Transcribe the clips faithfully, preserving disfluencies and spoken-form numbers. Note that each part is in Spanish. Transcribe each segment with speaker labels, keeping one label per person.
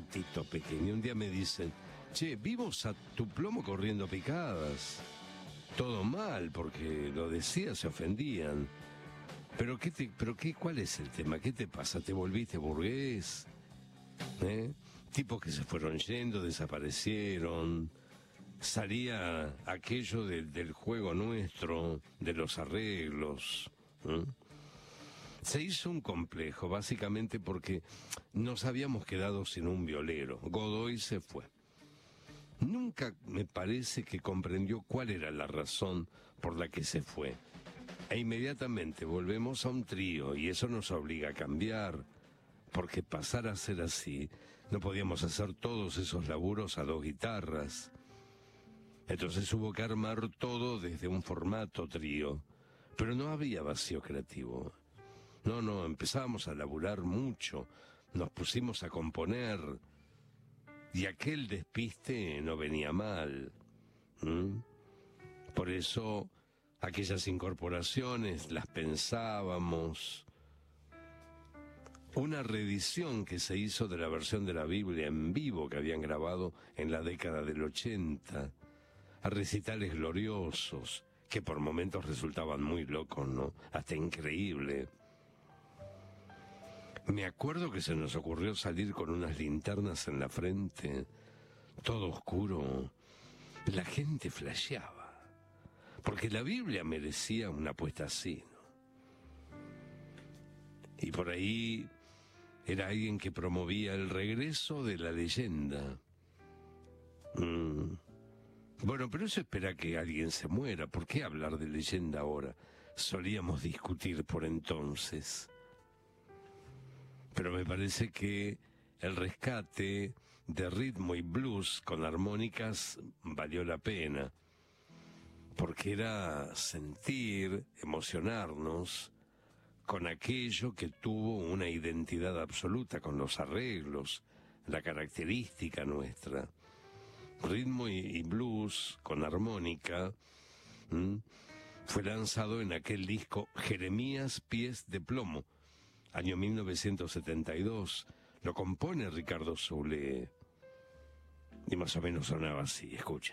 Speaker 1: Tito pequeño. Un día me dicen, che, vimos a tu plomo corriendo picadas. Todo mal, porque lo decía, se ofendían. ¿Pero qué te, pero qué, cuál es el tema? ¿Qué te pasa? ¿Te volviste burgués? ¿Eh? Tipos que se fueron yendo, desaparecieron. Salía aquello de, del juego nuestro, de los arreglos. ¿Eh? Se hizo un complejo, básicamente porque nos habíamos quedado sin un violero. Godoy se fue. Nunca me parece que comprendió cuál era la razón por la que se fue. E inmediatamente volvemos a un trío y eso nos obliga a cambiar, porque pasar a ser así, no podíamos hacer todos esos laburos a dos guitarras. Entonces hubo que armar todo desde un formato trío, pero no había vacío creativo. No, no, empezábamos a laburar mucho, nos pusimos a componer, y aquel despiste no venía mal. ¿Mm? Por eso aquellas incorporaciones las pensábamos. Una reedición que se hizo de la versión de la Biblia en vivo que habían grabado en la década del ochenta, a recitales gloriosos, que por momentos resultaban muy locos, ¿no? Hasta increíble. Me acuerdo que se nos ocurrió salir con unas linternas en la frente, todo oscuro. La gente flasheaba, porque la Biblia merecía una puesta así, ¿no? Y por ahí era alguien que promovía el regreso de la leyenda. Mm. Bueno, pero eso espera que alguien se muera. ¿Por qué hablar de leyenda ahora? Solíamos discutir por entonces. Pero me parece que el rescate de ritmo y blues con armónicas valió la pena, porque era sentir, emocionarnos con aquello que tuvo una identidad absoluta, con los arreglos, la característica nuestra. Ritmo y, y blues con armónica, ¿m? Fue lanzado en aquel disco Jeremías Pies de Plomo, año mil novecientos setenta y dos, lo compone Ricardo Soule, y más o menos sonaba así, escuchen.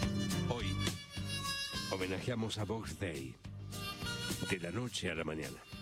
Speaker 1: Hoy homenajeamos a Box Day, de la noche a la mañana.